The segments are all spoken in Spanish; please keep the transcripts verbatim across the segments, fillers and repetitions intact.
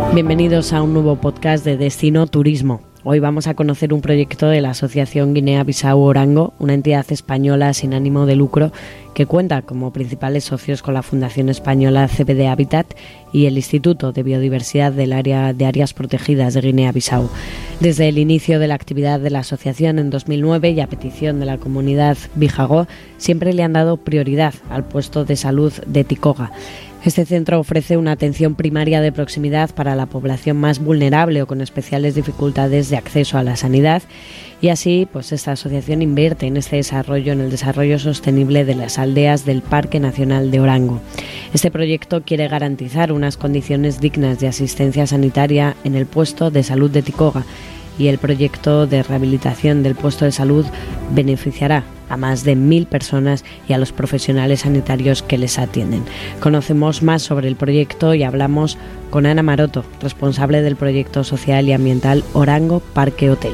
Bienvenidos a un nuevo podcast de Destino Turismo. Hoy vamos a conocer un proyecto de la Asociación Guinea-Bissau Orango, una entidad española sin ánimo de lucro que cuenta como principales socios con la Fundación Española C B D Habitat y el Instituto de Biodiversidad del Área de Áreas Protegidas de Guinea-Bissau. Desde el inicio de la actividad de la asociación en dos mil nueve y a petición de la comunidad Bijagó, siempre le han dado prioridad al puesto de salud de Tikoga. Este centro ofrece una atención primaria de proximidad para la población más vulnerable o con especiales dificultades de acceso a la sanidad, y así pues esta asociación invierte en este desarrollo, en el desarrollo sostenible de las aldeas del Parque Nacional de Orango. Este proyecto quiere garantizar unas condiciones dignas de asistencia sanitaria en el puesto de salud de Tikoga, y el proyecto de rehabilitación del puesto de salud beneficiará a más de mil personas y a los profesionales sanitarios que les atienden. Conocemos más sobre el proyecto y hablamos con Ana Maroto, responsable del proyecto social y ambiental Orango Parque Hotel.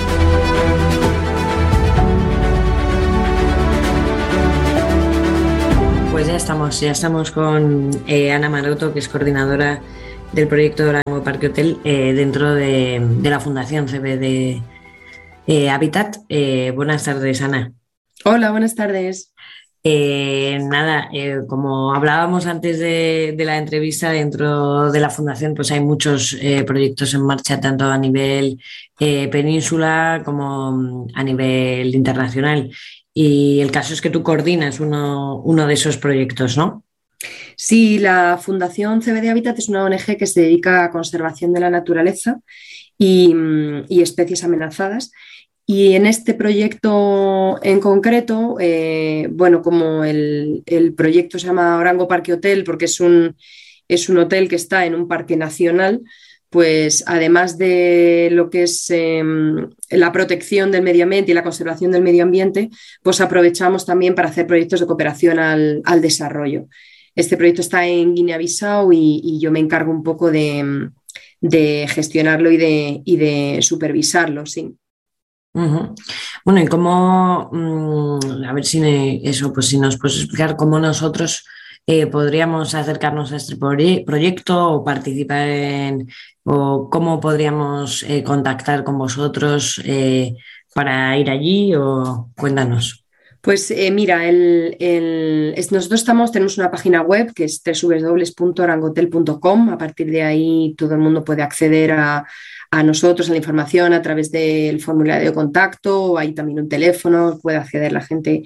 Pues ya estamos, ya estamos con eh, Ana Maroto, que es coordinadora del proyecto de Orango Parque Hotel eh, dentro de, de la Fundación C B D eh, Habitat. Eh, buenas tardes, Ana. Hola, buenas tardes. Eh, nada, eh, como hablábamos antes de, de la entrevista, dentro de la Fundación pues hay muchos eh, proyectos en marcha, tanto a nivel eh, península como a nivel internacional. Y el caso es que tú coordinas uno, uno de esos proyectos, ¿no? Sí, la Fundación C B D Habitat es una O N G que se dedica a conservación de la naturaleza y, y especies amenazadas. Y en este proyecto en concreto, eh, bueno, como el, el proyecto se llama Orango Parque Hotel porque es un, es un hotel que está en un parque nacional, pues además de lo que es eh, la protección del medio ambiente y la conservación del medio ambiente, pues aprovechamos también para hacer proyectos de cooperación al, al desarrollo. Este proyecto está en Guinea-Bissau y, y yo me encargo un poco de, de gestionarlo y de, y de supervisarlo, sí. Uh-huh. Bueno, y cómo, mmm, a ver si me, eso, pues si nos puedes explicar cómo nosotros eh, podríamos acercarnos a este proye- proyecto o participar en, o cómo podríamos eh, contactar con vosotros eh, para ir allí, o cuéntanos. Pues eh, mira, el, el, es, nosotros estamos, tenemos una página web que es doble u doble u doble u punto orangohotel punto com. A partir de ahí todo el mundo puede acceder a, a nosotros, a la información a través del formulario de contacto. Hay también un teléfono, puede acceder la gente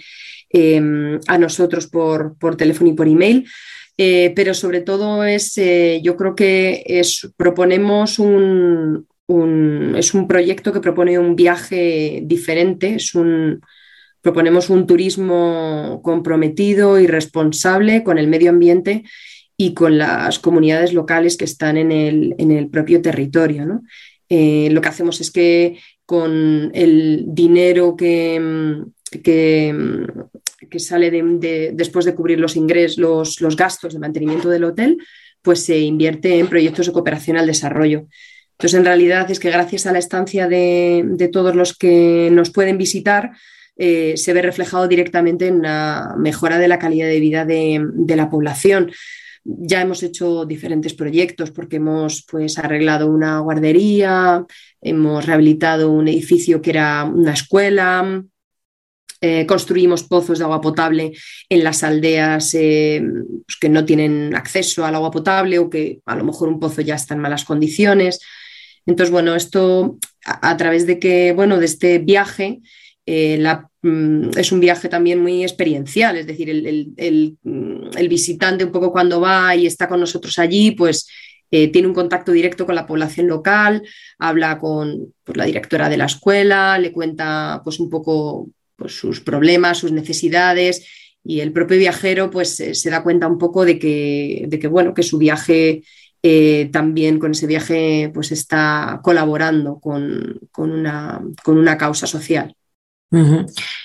eh, a nosotros por, por teléfono y por email. Eh, pero sobre todo es, eh, yo creo que es, proponemos un, un, es un proyecto que propone un viaje diferente, es un... Proponemos un turismo comprometido y responsable con el medio ambiente y con las comunidades locales que están en el, en el propio territorio, ¿no? Eh, lo que hacemos es que con el dinero que, que, que sale de, de, después de cubrir los ingresos, los, los gastos de mantenimiento del hotel, pues se invierte en proyectos de cooperación al desarrollo. Entonces, en realidad es que gracias a la estancia de, de todos los que nos pueden visitar, Eh, se ve reflejado directamente en la mejora de la calidad de vida de, de la población. Ya hemos hecho diferentes proyectos porque hemos pues, arreglado una guardería, hemos rehabilitado un edificio que era una escuela, eh, construimos pozos de agua potable en las aldeas eh, pues que no tienen acceso al agua potable o que a lo mejor un pozo ya está en malas condiciones. Entonces, bueno, esto a, a través de que, bueno, de este viaje, Eh, la, mm, es un viaje también muy experiencial, es decir, el, el, el, el visitante un poco cuando va y está con nosotros allí, pues eh, tiene un contacto directo con la población local, habla con pues, la directora de la escuela, le cuenta pues un poco pues, sus problemas, sus necesidades, y el propio viajero pues eh, se da cuenta un poco de que, de que, bueno, que su viaje eh, también con ese viaje pues está colaborando con, con, una, con una causa social. Uh-huh.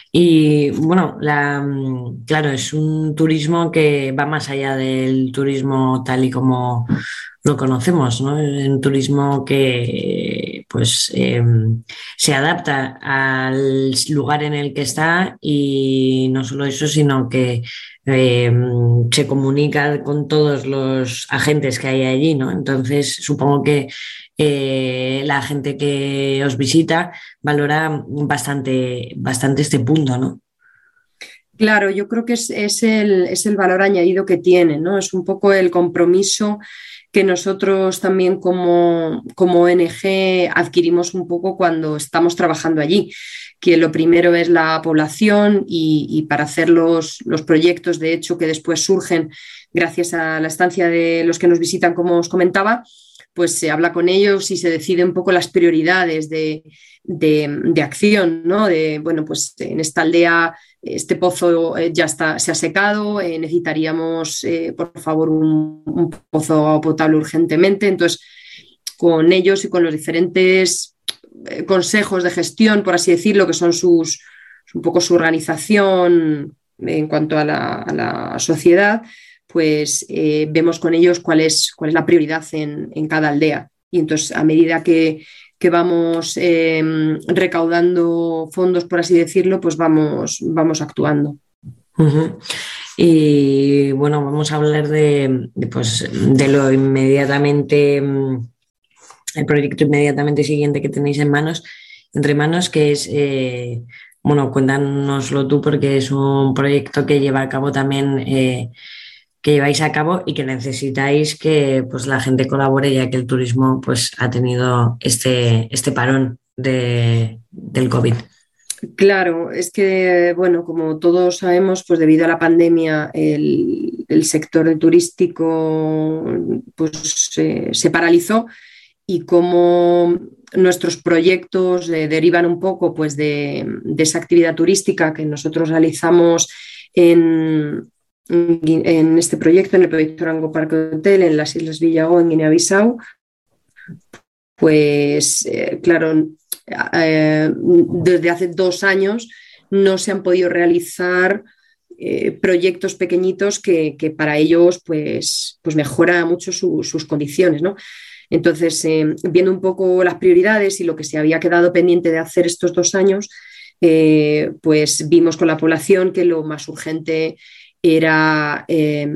Y bueno, la, claro, es un turismo que va más allá del turismo tal y como lo conocemos, ¿no? Es un turismo que pues eh, se adapta al lugar en el que está y no solo eso, sino que eh, se comunica con todos los agentes que hay allí, ¿no? Entonces, supongo que eh, la gente que os visita valora bastante, bastante este punto, ¿no? Claro, yo creo que es, es, el, es el valor añadido que tiene, ¿no? Es un poco el compromiso que nosotros también como, como O N G adquirimos un poco cuando estamos trabajando allí, que lo primero es la población y, y para hacer los, los proyectos, de hecho, que después surgen gracias a la estancia de los que nos visitan, como os comentaba, pues se habla con ellos y se decide un poco las prioridades de, de, de acción, ¿no? De, bueno, pues en esta aldea este pozo ya está, se ha secado, eh, necesitaríamos, eh, por favor, un, un pozo potable urgentemente. Entonces, con ellos y con los diferentes eh, consejos de gestión, por así decirlo, que son sus, un poco su organización en cuanto a la, a la sociedad, pues eh, vemos con ellos cuál es, cuál es la prioridad en, en cada aldea. Y entonces, a medida que, que vamos eh, recaudando fondos, por así decirlo, pues vamos, vamos actuando. Uh-huh. Y bueno, vamos a hablar de, de, pues, de lo inmediatamente, el proyecto inmediatamente siguiente que tenéis en manos, entre manos, que es, eh, bueno, cuéntanoslo tú porque es un proyecto que lleva a cabo también... Eh, que lleváis a cabo y que necesitáis que pues, la gente colabore, ya que el turismo pues, ha tenido este, este parón de, del COVID. Claro, es que, bueno, como todos sabemos, pues debido a la pandemia, el, el sector turístico pues, eh, se paralizó y como nuestros proyectos eh, derivan un poco pues, de, de esa actividad turística que nosotros realizamos en en este proyecto, en el proyecto Orango Parque Hotel, en las Islas Villagó, en Guinea-Bissau, pues eh, claro, eh, desde hace dos años no se han podido realizar eh, proyectos pequeñitos que, que para ellos pues, pues mejora mucho su, sus condiciones, ¿no? Entonces, eh, viendo un poco las prioridades y lo que se había quedado pendiente de hacer estos dos años, eh, pues vimos con la población que lo más urgente era eh,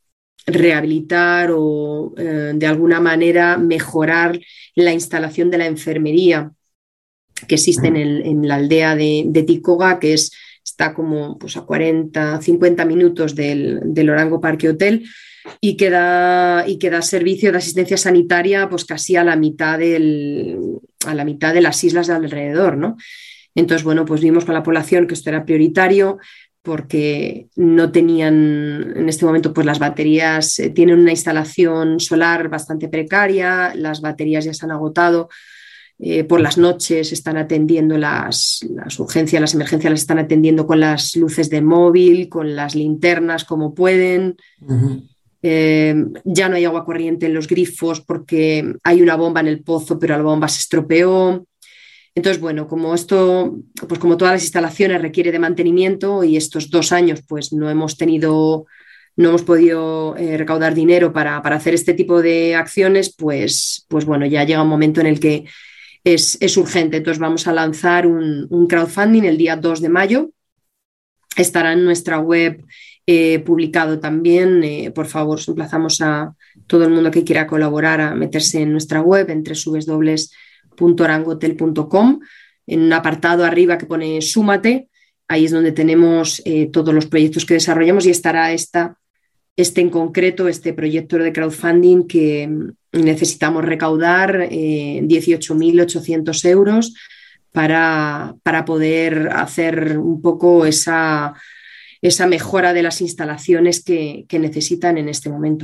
rehabilitar o eh, de alguna manera mejorar la instalación de la enfermería que existe en, el, en la aldea de, de Tikoga, que es, está como pues, a cuarenta, cincuenta minutos del, del Orango Parque Hotel y que, da, y que da servicio de asistencia sanitaria pues casi a la mitad, del, a la mitad de las islas de alrededor, ¿no? Entonces, bueno, pues vimos con la población que esto era prioritario, porque no tenían en este momento pues las baterías, eh, tienen una instalación solar bastante precaria, las baterías ya se han agotado, eh, por las noches están atendiendo las, las urgencias, las emergencias las están atendiendo con las luces de móvil, con las linternas como pueden. Uh-huh. Eh, ya no hay agua corriente en los grifos porque hay una bomba en el pozo, pero la bomba se estropeó. Entonces, bueno, como esto, pues como todas las instalaciones requiere de mantenimiento y estos dos años pues no hemos tenido, no hemos podido eh, recaudar dinero para, para hacer este tipo de acciones, pues, pues bueno, ya llega un momento en el que es, es urgente. Entonces vamos a lanzar un, un crowdfunding el día dos de mayo. Estará en nuestra web eh, publicado también. Eh, por favor, os emplazamos a todo el mundo que quiera colaborar a meterse en nuestra web en doble u doble u doble u punto orangohotel punto com, en un apartado arriba que pone Súmate, ahí es donde tenemos eh, todos los proyectos que desarrollamos y estará esta, este en concreto, este proyecto de crowdfunding que necesitamos recaudar eh, dieciocho mil ochocientos euros para, para poder hacer un poco esa, esa mejora de las instalaciones que, que necesitan en este momento.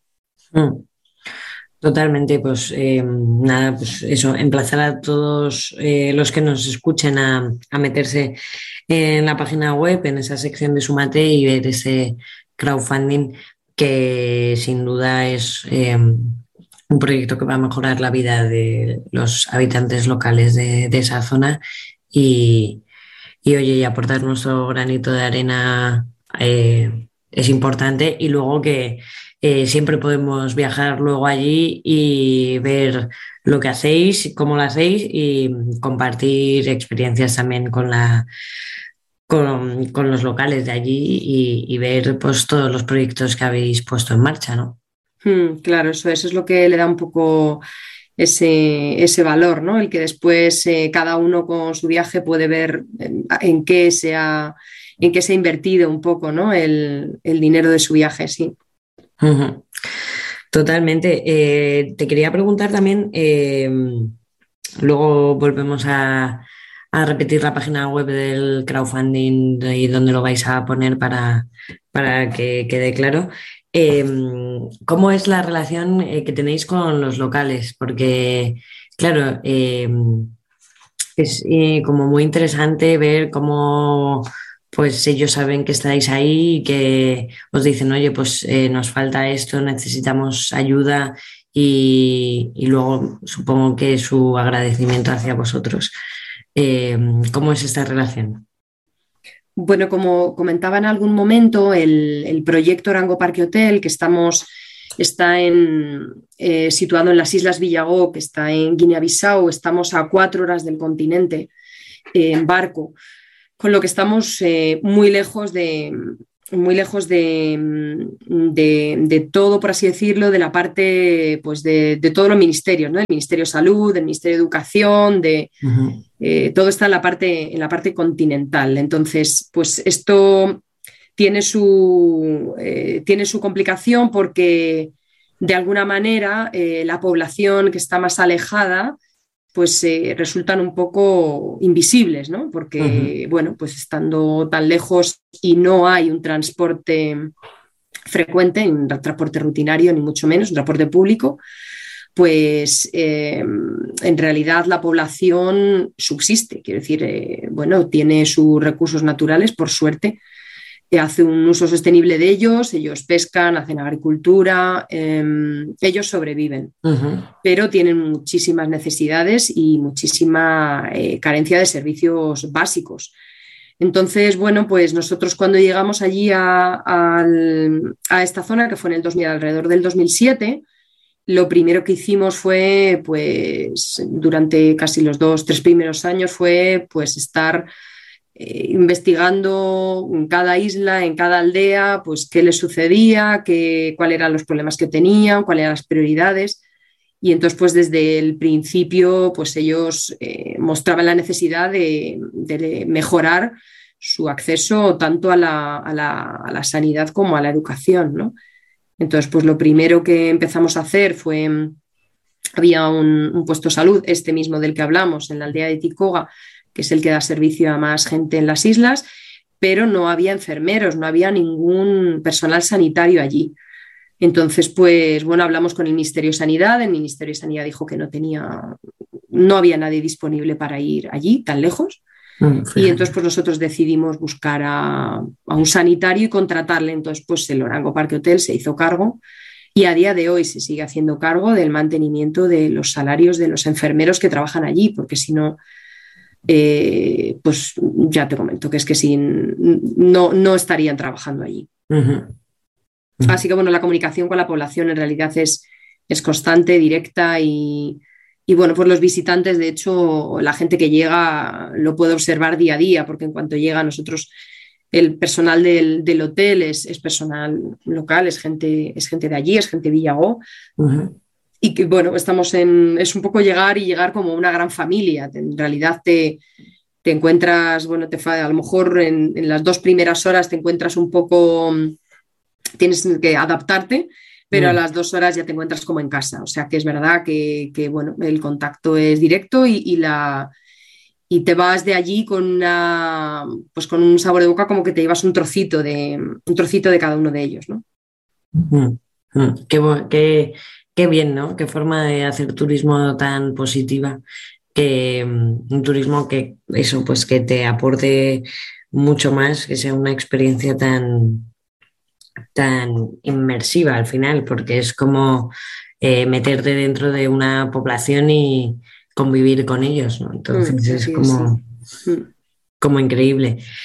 Mm. Totalmente, pues eh, nada, pues eso, emplazar a todos eh, los que nos escuchen a, a meterse en la página web, en esa sección de Súmate y ver ese crowdfunding que sin duda es eh, un proyecto que va a mejorar la vida de los habitantes locales de, de esa zona y, y oye, y aportar nuestro granito de arena eh, es importante y luego que eh, siempre podemos viajar luego allí y ver lo que hacéis, cómo lo hacéis y compartir experiencias también con la, con, con los locales de allí y, y ver pues todos los proyectos que habéis puesto en marcha, ¿no? Mm, claro, eso, eso es lo que le da un poco ese, ese valor, ¿no? El que después eh, cada uno con su viaje puede ver en, en qué se ha, en qué se ha invertido un poco, ¿no? El, el dinero de su viaje, sí. Ujú. Totalmente. Eh, te quería preguntar también, eh, luego volvemos a, a repetir la página web del crowdfunding y dónde lo vais a poner para, para que quede claro. Eh, ¿Cómo es la relación eh, que tenéis con los locales? Porque, claro, eh, es eh, como muy interesante ver cómo pues ellos saben que estáis ahí y que os dicen, oye, pues eh, nos falta esto, necesitamos ayuda y, y luego supongo que su agradecimiento hacia vosotros. Eh, ¿Cómo es esta relación? Bueno, como comentaba en algún momento, el, el proyecto Orango Parque Hotel, que estamos, está en, eh, situado en las Islas Villagó, que está en Guinea-Bissau, estamos a cuatro horas del continente eh, en barco, con lo que estamos eh, muy lejos de, muy lejos de, de, de, todo, por así decirlo, de la parte pues de, de todos los ministerios, ¿no? Del Ministerio de Salud, del Ministerio de Educación, de, uh-huh. eh, todo está en la, parte, en la parte continental. Entonces, pues esto tiene su, eh, tiene su complicación porque de alguna manera eh, la población que está más alejada pues eh, resultan un poco invisibles, ¿no? Porque, uh-huh. bueno, pues estando tan lejos y no hay un transporte frecuente, un transporte rutinario, ni mucho menos, un transporte público, pues eh, en realidad la población subsiste, quiero decir, eh, bueno, tiene sus recursos naturales, por suerte, hace un uso sostenible de ellos, ellos pescan, hacen agricultura, eh, ellos sobreviven, uh-huh. pero tienen muchísimas necesidades y muchísima eh, carencia de servicios básicos. Entonces, bueno, pues nosotros cuando llegamos allí a, a, a esta zona, que fue en el dos mil, alrededor del dos mil siete, lo primero que hicimos fue, pues, durante casi los dos, tres primeros años, fue pues estar Eh, investigando en cada isla, en cada aldea, pues qué les sucedía, qué, cuáles eran los problemas que tenían, cuáles eran las prioridades. Y entonces, pues desde el principio, pues ellos eh, mostraban la necesidad de, de mejorar su acceso tanto a la, a, la, a la sanidad como a la educación, ¿no? Entonces, pues lo primero que empezamos a hacer fue, había un, un puesto de salud, este mismo del que hablamos, en la aldea de Tikoga, que es el que da servicio a más gente en las islas, pero no había enfermeros, no había ningún personal sanitario allí. Entonces, pues bueno, hablamos con el Ministerio de Sanidad, el Ministerio de Sanidad dijo que no tenía, no había nadie disponible para ir allí, tan lejos, mm, y entonces pues nosotros decidimos buscar a, a un sanitario y contratarle. Entonces, pues el Orango Parque Hotel se hizo cargo y a día de hoy se sigue haciendo cargo del mantenimiento de los salarios de los enfermeros que trabajan allí, porque si no, Eh, pues ya te comento que es que sin, no, no estarían trabajando allí. Uh-huh. Uh-huh. Así que bueno, la comunicación con la población en realidad es, es constante, directa y, y bueno, pues los visitantes, de hecho, la gente que llega lo puede observar día a día, porque en cuanto llega a nosotros, el personal del, del hotel es, es personal local, es gente, es gente de allí, es gente de Villagó. Uh-huh. Y que, bueno, estamos en, es un poco llegar y llegar como una gran familia. En realidad te, te encuentras, bueno, te, a lo mejor en, en las dos primeras horas te encuentras un poco, tienes que adaptarte, pero mm. a las dos horas ya te encuentras como en casa. O sea que es verdad que, que bueno, el contacto es directo y, y, la, y te vas de allí con, una, pues con un sabor de boca como que te llevas un trocito de, un trocito de cada uno de ellos, ¿no? Mm. Mm. Qué, qué... Qué bien, ¿no? Qué forma de hacer turismo tan positiva, que un turismo que eso, pues que te aporte mucho más, que sea una experiencia tan, tan inmersiva al final, porque es como eh, meterte dentro de una población y convivir con ellos, ¿no? Entonces mm, es como, sí. como increíble.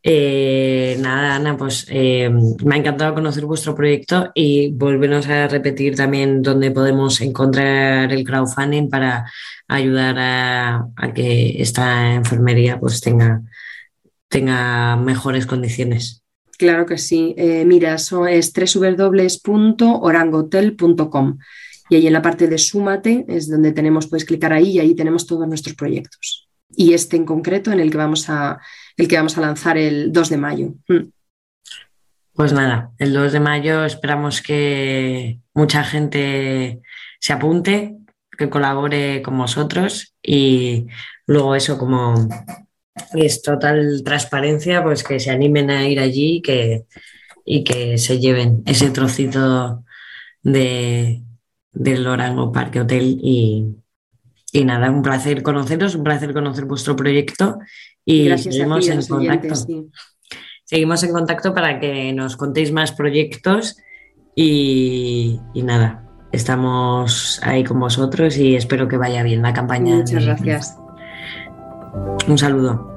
Eh, nada, Ana, pues eh, me ha encantado conocer vuestro proyecto y volvernos a repetir también dónde podemos encontrar el crowdfunding para ayudar a, a que esta enfermería pues tenga, tenga mejores condiciones. Claro que sí. Eh, mira, eso es doble u doble u doble u punto orangotel punto com y ahí en la parte de Súmate es donde tenemos, puedes clicar ahí y ahí tenemos todos nuestros proyectos. Y este en concreto en el que vamos a, el que vamos a lanzar el dos de mayo. Mm. Pues nada, el dos de mayo esperamos que mucha gente se apunte, que colabore con vosotros y luego eso, como es total transparencia, pues que se animen a ir allí y que, y que se lleven ese trocito de, del Orango Parque Hotel y, y nada, un placer conoceros, un placer conocer vuestro proyecto y Gracias a seguimos ti, a en los contacto. oyentes. Sí. Seguimos en contacto para que nos contéis más proyectos y, y nada, estamos ahí con vosotros y espero que vaya bien la campaña. Muchas gracias. Un saludo.